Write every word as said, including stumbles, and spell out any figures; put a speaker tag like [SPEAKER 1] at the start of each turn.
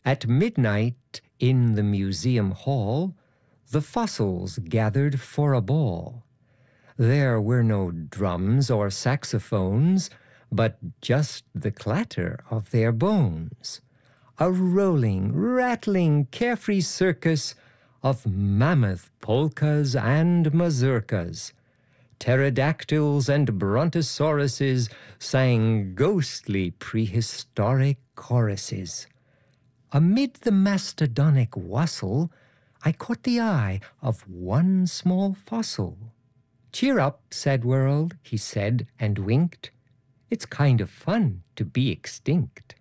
[SPEAKER 1] At midnight, in the museum hall, the fossils gathered for a ball. There were no drums or saxophones, but just the clatter of their bones. A rolling, rattling, carefree circus of mammoth polkas and mazurkas. Pterodactyls and brontosauruses sang ghostly prehistoric choruses. Amid the mastodonic wassail, I caught the eye of one small fossil. "Cheer up, sad world," he said and winked. "It's kind of fun to be extinct."